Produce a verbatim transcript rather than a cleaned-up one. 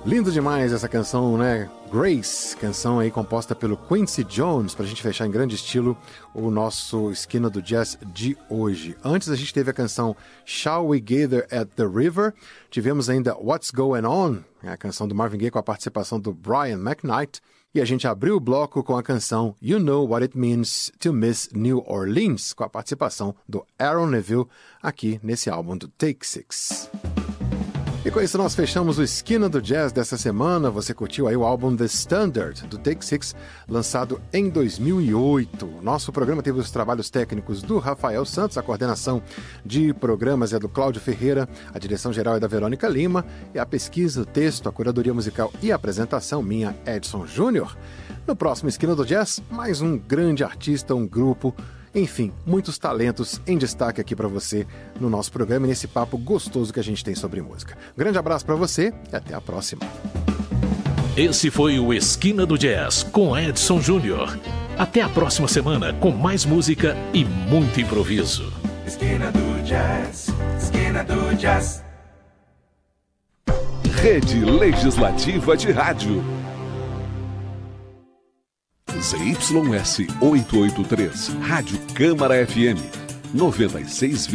Lindo demais essa canção, né? Grace, canção aí composta pelo Quincy Jones, pra gente fechar em grande estilo o nosso Esquina do Jazz de hoje. Antes a gente teve a canção Shall We Gather at the River, tivemos ainda What's Going On, a canção do Marvin Gaye com a participação do Brian McKnight, e a gente abriu o bloco com a canção You Know What It Means to Miss New Orleans, com a participação do Aaron Neville aqui nesse álbum do Take Six. E com isso nós fechamos o Esquina do Jazz dessa semana. Você curtiu aí o álbum The Standard, do Take Six, lançado em dois mil e oito. Nosso programa teve os trabalhos técnicos do Rafael Santos, a coordenação de programas é do Cláudio Ferreira, a direção geral é da Verônica Lima, e a pesquisa, o texto, a curadoria musical e a apresentação minha, Edson Júnior. No próximo Esquina do Jazz, mais um grande artista, um grupo, enfim, muitos talentos em destaque aqui para você no nosso programa e nesse papo gostoso que a gente tem sobre música. Grande abraço para você e até a próxima. Esse foi o Esquina do Jazz com Edson Júnior. Até a próxima semana com mais música e muito improviso. Esquina do Jazz, Esquina do Jazz. Rede Legislativa de Rádio. Z Y S oitocentos e oitenta e três, Rádio Câmara F M, noventa e seis